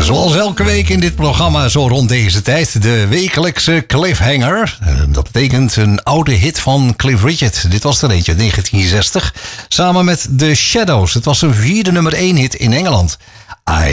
Zoals elke week in dit programma, zo rond deze tijd, de wekelijkse cliffhanger. Dat betekent een oude hit van Cliff Richard. Dit was er eentje, 1960. Samen met The Shadows. Het was een 4e nummer 1 hit in Engeland. I